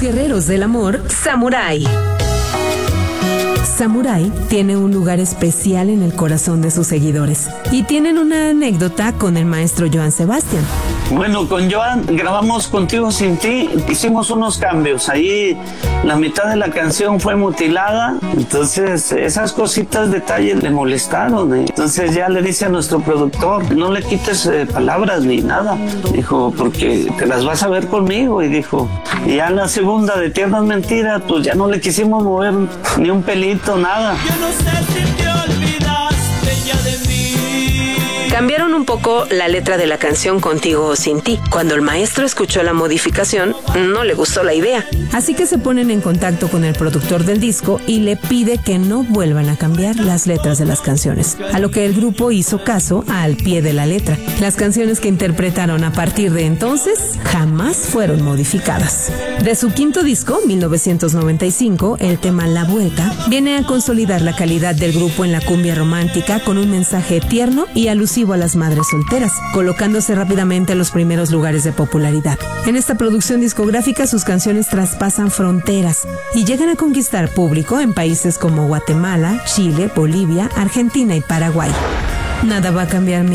guerreros del amor, Samurai. Samurai tiene un lugar especial en el corazón de sus seguidores y tienen una anécdota con el maestro Joan Sebastián. Bueno, con Joan grabamos Contigo Sin Ti, hicimos unos cambios. Ahí la mitad de la canción fue mutilada, entonces esas cositas, detalles le molestaron. Entonces ya le dice a nuestro productor, no le quites palabras ni nada. Dijo, porque te las vas a ver conmigo. Y dijo, y ya en la segunda de Tiernas Mentiras, pues ya no le quisimos mover ni un pelito, nada. Yo no sé si te olvidaste ya de mí. Cambiaron un poco la letra de la canción Contigo o Sin Ti. Cuando el maestro escuchó la modificación, no le gustó la idea. Así que se ponen en contacto con el productor del disco y le pide que no vuelvan a cambiar las letras de las canciones. A lo que el grupo hizo caso al pie de la letra. Las canciones que interpretaron a partir de entonces jamás fueron modificadas. De su quinto disco, 1995, el tema La Vuelta viene a consolidar la calidad del grupo en la cumbia romántica con un mensaje tierno y alusivo a las madres solteras, colocándose rápidamente en los primeros lugares de popularidad. En esta producción discográfica sus canciones traspasan fronteras y llegan a conquistar público en países como Guatemala, Chile, Bolivia, Argentina y Paraguay. Nada va a cambiar